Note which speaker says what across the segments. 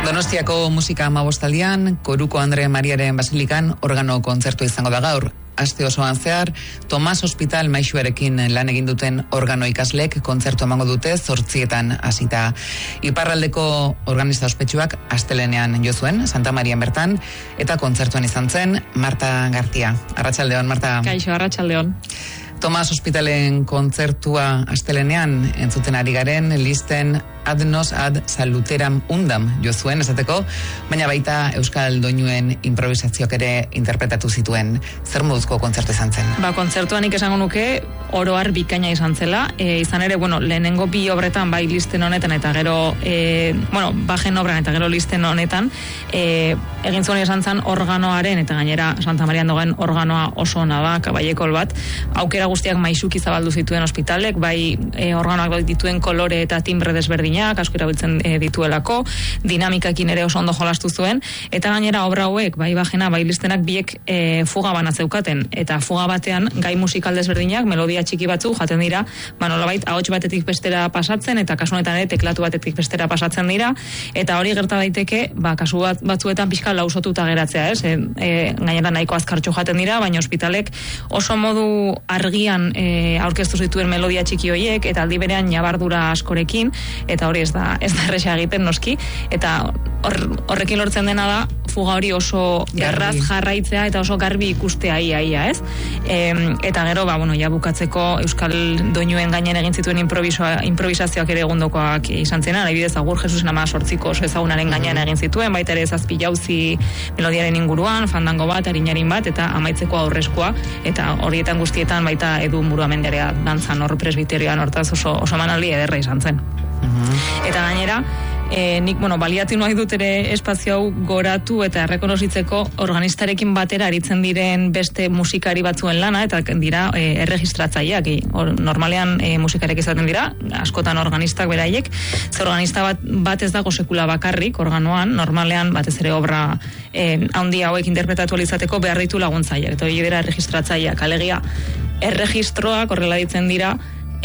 Speaker 1: Donostiako musika 15aldian, Koruko Andre Mariaren Basilikan organo kontzertu izango da gaur. Aste osoan zehar, Tomas Hospital maisuarekin lan egin duten organo ikaslek kontzertu emango dute 8:00 hasita. Iparraldeko organista ospetsuak astelenean jo zuen, Santa Marian bertan, eta kontzertuan izan zen Marta Gartia. Arratsaldeon, Marta.
Speaker 2: Kaixo, arratsaldeon.
Speaker 1: Tomas Hospitalen kontzertua astelenean entzuten ari garen, listen ad nos ad saluteram undam jo zuen esateko, baina baita Euskal Doinuen improvisazioak ere interpretatu zituen. Zer moduzko kontzertu izan zen?
Speaker 2: Kontzertuan nik esango nuke oro har bikaina izan zela, izan ere, lehenengo bi obretan, bai listen honetan eta gero, bajen obran eta gero listen honetan, egin zuen esan zen organoaren, eta gainera Santa Marian dogen organoa oso ona da, kabaiekol bat, aukera guztiak maisuki zabaldu zituen ospitalek, bai organoak dituen kolore eta timbre desberdinak, asko erabiltzen dituelako, dinamikakin ere oso ondo jolastu zuen, eta gainera obra hauek, bai bajena, bai listenak biek fuga bana zeukaten, eta fuga batean gai musikal desberdinak, melodia txiki batzu jaten dira, nolabait ahots batetik bestera pasatzen, eta kasu honetan ere teklatu batetik bestera pasatzen dira, eta hori gerta daiteke, kasu batzuetan pixka lausotuta geratzea, ez? Gainera nahiko azkartxo jaten dira, baina ospitalek oso modu argian aurkeztu zituen melodia txiki horiek, eta aldi berean ñabardura askorekin, eta hori ez da erresa egiten noski, eta horrekin lortzen dena da fuga hori oso erraz jarraitzea eta oso garbi ikustea ia, ez? Eta gero, ja bukatzeko Euskal Doinuen gainen egin zituen improvisazioak ere egundokoak izan zena, adibidez Agur Jesusen ama 8 oso ezagunaren gainean egin zituen, baita ere 7 jauzi melodiaren inguruan, fandango bat, arinarin bat, eta amaitzeko aurrezkoa, eta horietan guztietan baita Edu Muruamenderea dantzan hor presbiterioan, hortaz oso manaldi ederra izan zen. Eta gainera, nik, baliatu nahi dut ere espazio hau goratu eta errekonozitzeko organistarekin batera aritzen diren beste musikari batzuen lana, eta dira erregistratzaileak. Normalean musikarek izaten dira, askotan organistak beraiek, ze organista bat ez dago sekula bakarrik organoan, normalean batez ere obra handi hauek interpretatu izateko behar ditu laguntzaileak, eta hori dira erregistratzaileak, alegia erregistroak horrela ditzen dira,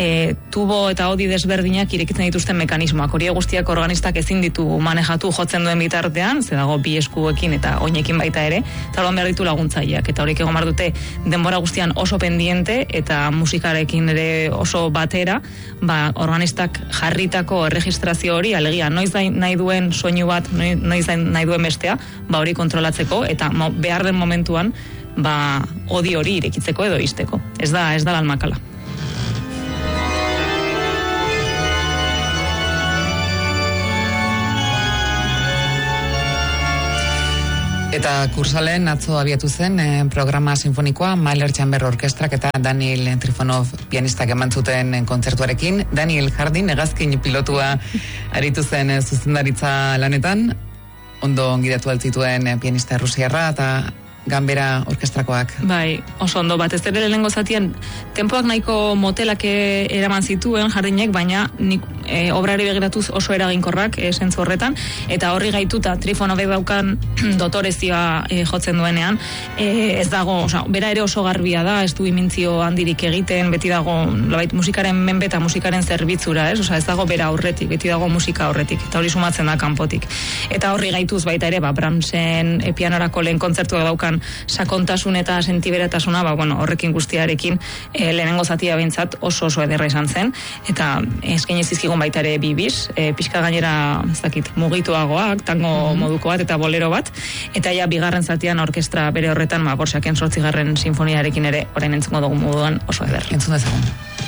Speaker 2: tubo eta odi desberdinak irekitzen dituzten mekanismoak. Hori guztiak organistak ezin ditu manejatu jotzen duen bitartean, ze dago bi eskuekin eta oinekin baita ere, eta horren behar ditu laguntzaileak. Eta horiek egon behar dute denbora guztian oso pendiente eta musikarekin ere oso batera, organistak jarritako erregistrazio hori, alegia, noiz nahi duen soinu bat, noiz nahi duen bestea, hori kontrolatzeko, eta behar den momentuan, odi hori irekitzeko edo izteko. Ez da lanmakala.
Speaker 1: Eta Kursalen atzo abiatu zen programa sinfonikoa Mahler Chamber Orkestrak eta Daniel Trifonov pianistak eman zuten kontzertuarekin. Daniel Jardin hegazkin pilotua aritu zen zuzendaritza lanetan, ondo ongidatu altzituen pianista errusiarra eta Ganbera orkestrakoak.
Speaker 2: Bai, oso ondo, batez ere lehenengo zatian tempoak nahiko motelak eraman zituen Jardinek, baina nik obrari begiratuz oso eraginkorrak zentzu horretan, eta horri gaituta Trifonobek daukan dotorezioa jotzen duenean, ez dago, bera ere oso garbia da, ez du imintzio handirik egiten, beti dago musikaren menbe eta musikaren zerbitzura, ez dago bera aurretik, beti dago musika aurretik, eta hori sumatzen da kanpotik. Eta horri gaituz baita ere, Brahmsen pianorako lehen kontzertua daukan sakontasun eta sentiberatasuna, horrekin guztiarekin lehenengo zatia behintzat oso ederra izan zen, eta eskaini zizkigun baita ere bibis, pixka gainera mugituagoak, tango moduko bat eta bolero bat, eta ja bigarren zatian orkestra bere horretan, Borsaken 8. sinfoniarekin ere orain entzungo dugu moduan oso eder.
Speaker 1: Entzun dezagun.